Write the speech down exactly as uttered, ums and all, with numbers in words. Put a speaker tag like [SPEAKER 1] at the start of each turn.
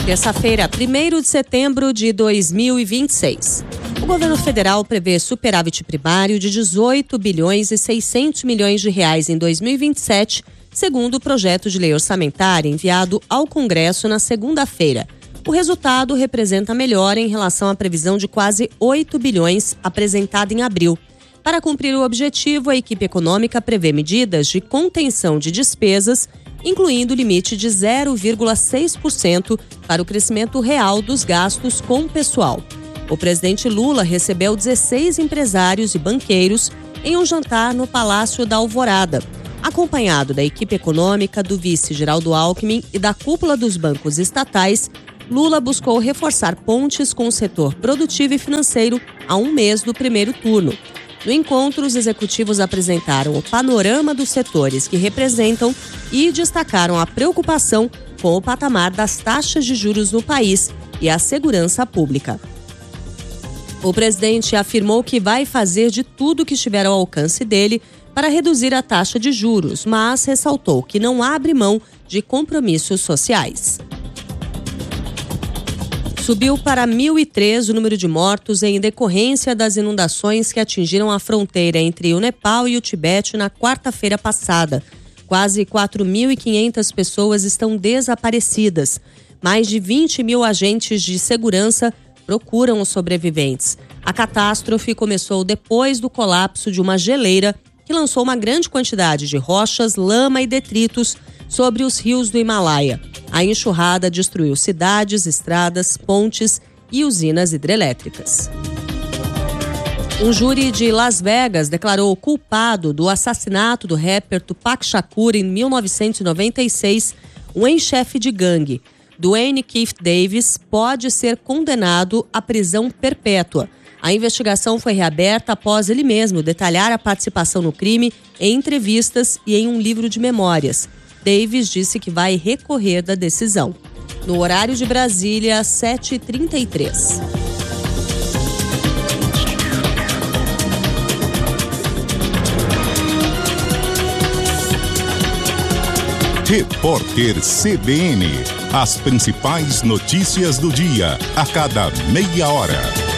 [SPEAKER 1] Terça-feira, primeiro de setembro de dois mil e vinte e seis. O governo federal prevê superávit primário de dezoito bilhões e seiscentos milhões de reais em dois mil e vinte e sete, segundo o projeto de lei orçamentária enviado ao Congresso na segunda-feira. O resultado representa melhora em relação à previsão de quase oito bilhões apresentada em abril. Para cumprir o objetivo, a equipe econômica prevê medidas de contenção de despesas, incluindo o limite de zero vírgula seis por cento para o crescimento real dos gastos com o pessoal. O presidente Lula recebeu dezesseis empresários e banqueiros em um jantar no Palácio da Alvorada. Acompanhado da equipe econômica, do vice Geraldo Alckmin e da cúpula dos bancos estatais, Lula buscou reforçar pontes com o setor produtivo e financeiro a um mês do primeiro turno. No encontro, os executivos apresentaram o panorama dos setores que representam e destacaram a preocupação com o patamar das taxas de juros no país e a segurança pública. O presidente afirmou que vai fazer de tudo que estiver ao alcance dele para reduzir a taxa de juros, mas ressaltou que não abre mão de compromissos sociais. Subiu para mil e três o número de mortos em decorrência das inundações que atingiram a fronteira entre o Nepal e o Tibete na quarta-feira passada. Quase quatro mil e quinhentas pessoas estão desaparecidas. Mais de vinte mil agentes de segurança procuram os sobreviventes. A catástrofe começou depois do colapso de uma geleira que lançou uma grande quantidade de rochas, lama e detritos sobre os rios do Himalaia. A enxurrada destruiu cidades, estradas, pontes e usinas hidrelétricas. Um júri de Las Vegas declarou culpado do assassinato do rapper Tupac Shakur em mil novecentos e noventa e seis, um ex-chefe de gangue. Duane Keith Davis pode ser condenado à prisão perpétua. A investigação foi reaberta após ele mesmo detalhar a participação no crime em entrevistas e em um livro de memórias. Davis disse que vai recorrer da decisão. No horário de Brasília, sete e trinta e três.
[SPEAKER 2] Repórter C B N. As principais notícias do dia, a cada meia hora.